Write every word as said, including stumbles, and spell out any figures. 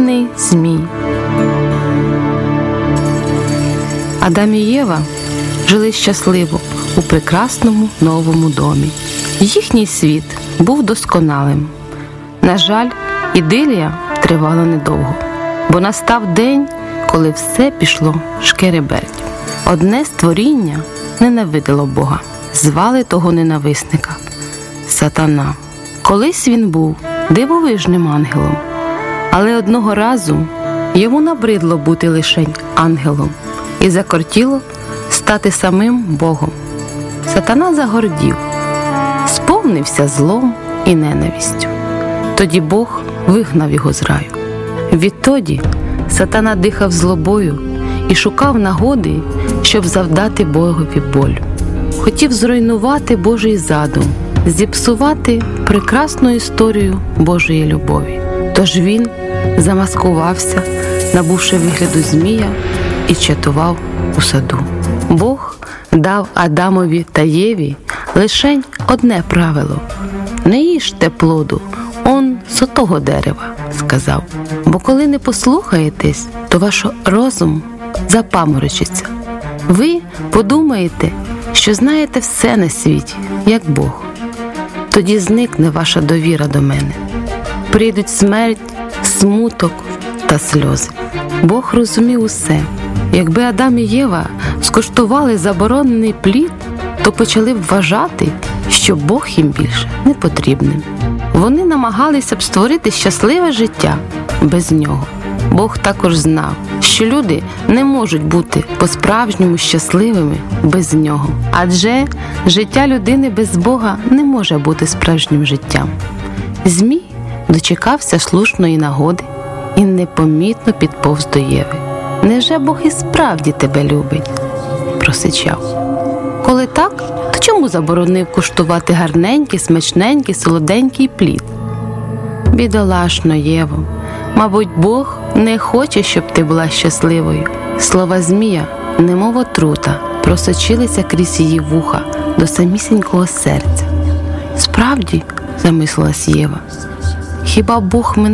Благородний Змій. Адам і Єва жили щасливо у прекрасному новому домі. Їхній світ був досконалим. На жаль, ідилія тривала недовго, бо настав день, коли все пішло шкереберть. Одне створіння ненавидило Бога. Звали того ненависника Сатана. Колись він був дивовижним ангелом, але одного разу йому набридло бути лишень ангелом і закортіло стати самим Богом. Сатана загордів, сповнився злом і ненавистю. Тоді Бог вигнав його з раю. Відтоді Сатана дихав злобою і шукав нагоди, щоб завдати Богові болю. Хотів зруйнувати Божий задум, зіпсувати прекрасну історію Божої любові. Тож він замаскувався, набувши вигляду змія, і чатував у саду. Бог дав Адамові та Єві лишень одне правило: не їжте плоду он з отого дерева, сказав. Бо коли не послухаєтесь, то ваш розум запаморочиться. Ви подумаєте, що знаєте все на світі, як Бог. Тоді зникне ваша довіра до мене. Прийдуть смерть, смуток та сльози. Бог розумів усе. Якби Адам і Єва скуштували заборонений плід, то почали б вважати, що Бог їм більше не потрібним. Вони намагалися б створити щасливе життя без нього. Бог також знав, що люди не можуть бути по-справжньому щасливими без нього. Адже життя людини без Бога не може бути справжнім життям. Змій дочекався слушної нагоди і непомітно підповз до Єви. «Невже Бог і справді тебе любить?» – просичав. «Коли так, то чому заборонив куштувати гарненький, смачненький, солоденький плід?» «Бідолашно, Єво, мабуть, Бог не хоче, щоб ти була щасливою». Слова змія, немов отрута, просочилися крізь її вуха до самісінького серця. «Справді?» – замислилась Єва. «Хіба Бог мене